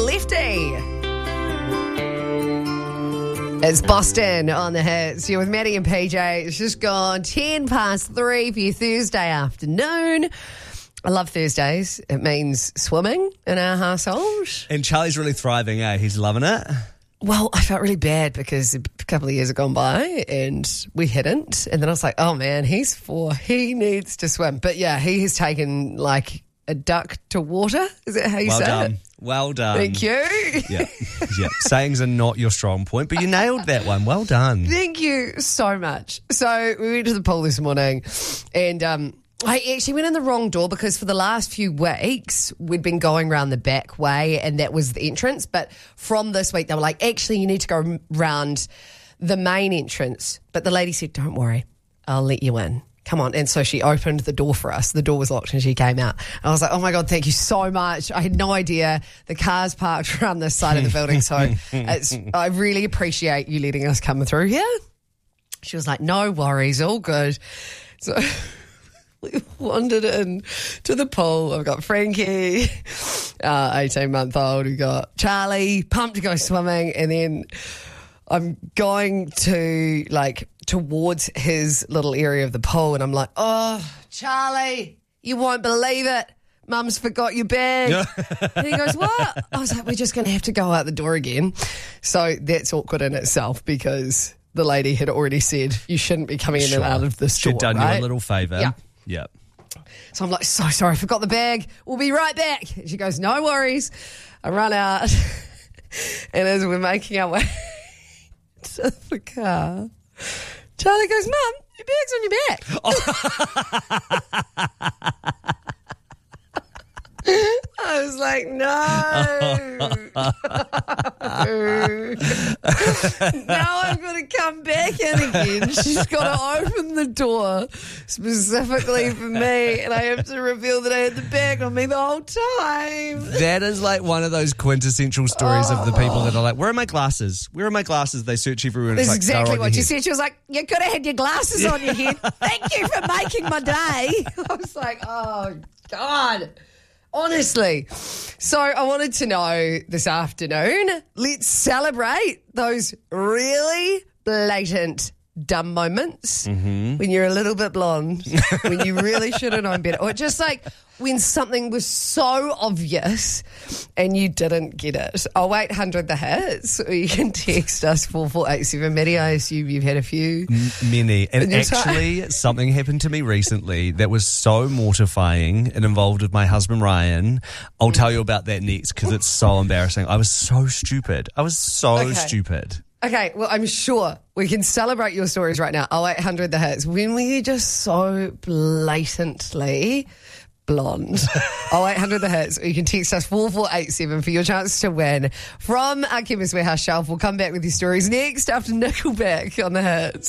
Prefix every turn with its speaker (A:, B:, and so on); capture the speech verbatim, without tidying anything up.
A: Lefty. It's Boston on the hits. You're with Maddie and P J. It's just gone ten past three for your Thursday afternoon. I love Thursdays. It means swimming in our household.
B: And Charlie's really thriving, eh? He's loving it.
A: Well, I felt really bad because a couple of years have gone by and we hadn't. And then I was like, oh, man, he's four. He needs to swim. But, yeah, he has taken, like, a duck to water. Is that how you
B: well
A: say
B: done.
A: it?
B: Well done.
A: Thank you.
B: Yeah, yeah. Sayings are not your strong point, but you nailed that one. Well done.
A: Thank you so much. So we went to the pool this morning and um, I actually went in the wrong door because for the last few weeks we'd been going around the back way and that was the entrance. But from this week they were like, actually you need to go round the main entrance. But the lady said, don't worry, I'll let you in. Come on. And so she opened the door for us. The door was locked and she came out. And I was like, oh, my God, thank you so much. I had no idea. The car's parked around this side of the building. So it's, I really appreciate you letting us come through here. She was like, no worries, all good. So we wandered in to the pool. I've got Frankie, uh, eighteen-month-old. We've got Charlie, pumped to go swimming. And then I'm going to, like, towards his little area of the pool, and I'm like, oh, Charlie, you won't believe it. Mum's forgot your bag. And he goes, what? I was like, we're just going to have to go out the door again. So that's awkward in itself because the lady had already said you shouldn't be coming in
B: Sure.
A: and out of the store,
B: She'd done
A: right?
B: you a little favour.
A: Yeah.
B: Yeah.
A: So I'm like, so sorry, I forgot the bag. We'll be right back. And she goes, no worries. I run out. And as we're making our way to the car, Charlie goes, Mum, your bag's on your back. I was like, no. Now I've got to come back in again. She's got to open the door specifically for me, and I have to reveal that I had the bag on me the whole time.
B: That is like one of those quintessential stories of the people that are like, where are my glasses? Where are my glasses? They search everywhere. And
A: That's
B: it's like,
A: exactly
B: they're on
A: what
B: your
A: she
B: head.
A: said. She was like, you could have had your glasses on your head. Thank you for making my day. I was like, oh, God. Honestly. So I wanted to know this afternoon, let's celebrate those really blatant dumb moments
B: Mm-hmm.
A: when you're a little bit blonde, when you really should have known better. Or just like when something was so obvious and you didn't get it. oh eight hundred the hits, or you can text us four four eight seven. Maddie, I assume you've had a few.
B: M- Many. And
A: And you're so-
B: actually, something happened to me recently that was so mortifying and involved with my husband, Ryan. I'll tell you about that next because it's so embarrassing. I was so stupid. I was so
A: Okay.
B: stupid.
A: Okay, well, I'm sure we can celebrate your stories right now. oh eight hundred the hits. When were you just so blatantly blonde? oh eight hundred the hits. Or you can text us four four eight seven for your chance to win from our Chemist Warehouse shelf. We'll come back with your stories next after Nickelback on the hits.